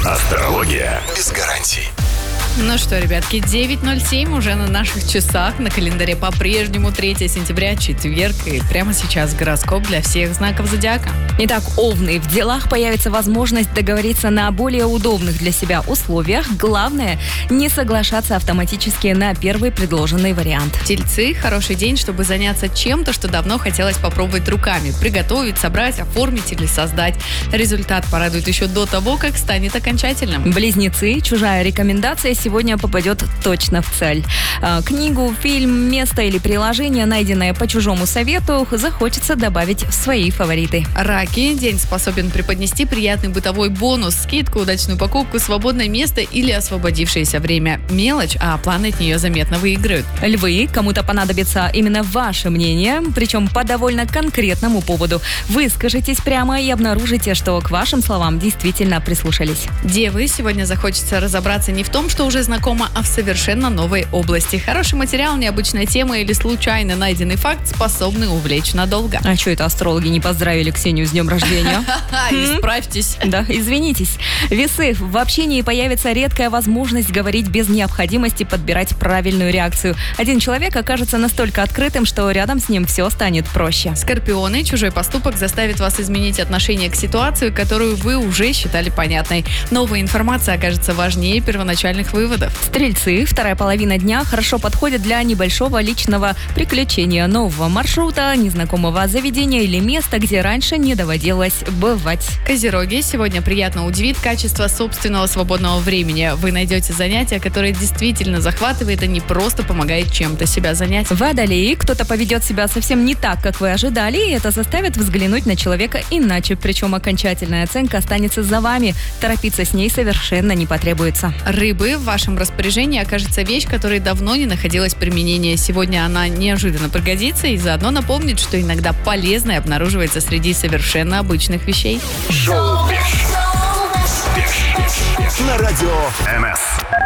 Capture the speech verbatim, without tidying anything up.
Астрология без гарантий. Ну что, ребятки, девять ноль семь уже на наших часах. На календаре по-прежнему третьего сентября, четверг. И прямо сейчас гороскоп для всех знаков зодиака. Итак, овны, в делах появится возможность договориться на более удобных для себя условиях. Главное, не соглашаться автоматически на первый предложенный вариант. Тельцы, хороший день, чтобы заняться чем-то, что давно хотелось попробовать руками. Приготовить, собрать, оформить или создать. Результат порадует еще до того, как станет окончательным. Близнецы, чужая рекомендация сегодня попадет точно в цель. А, книгу, фильм, место или приложение, найденное по чужому совету, захочется добавить в свои фавориты. Раки, день способен преподнести приятный бытовой бонус, скидку, удачную покупку, свободное место или освободившееся время. Мелочь, а планы от нее заметно выиграют. Львы, кому-то понадобится именно ваше мнение, причем по довольно конкретному поводу. Вы скажитесь прямо и обнаружите, что к вашим словам действительно прислушались. Девы, сегодня захочется разобраться не в том, что уже знакомо, а в совершенно новой области. Хороший материал, необычная тема или случайно найденный факт способны увлечь надолго. А что это астрологи не поздравили Ксению с днем рождения? Исправьтесь. Да, извинитесь. Весы, в общении появится редкая возможность говорить без необходимости подбирать правильную реакцию. Один человек окажется настолько открытым, что рядом с ним все станет проще. Скорпионы, чужой поступок заставит вас изменить отношение к ситуации, которую вы уже считали понятной. Новая информация окажется важнее первоначальных выводов. Стрельцы, вторая половина дня хорошо подходит для небольшого личного приключения, нового маршрута, незнакомого заведения или места, где раньше не доводилось бывать. Козероги, сегодня приятно удивит качество собственного свободного времени. Вы найдете занятие, которое действительно захватывает, а не просто помогает чем-то себя занять. Водолеи, кто-то поведет себя совсем не так, как вы ожидали, и это заставит взглянуть на человека иначе, причем окончательная оценка останется за вами. Торопиться с ней совершенно не потребуется. Рыбы, в вашем распоряжении окажется вещь, которой давно не находилось применения. Сегодня она неожиданно пригодится и заодно напомнит, что иногда полезное обнаруживается среди совершенно обычных вещей. Шоу «Беш» на радио эн эс.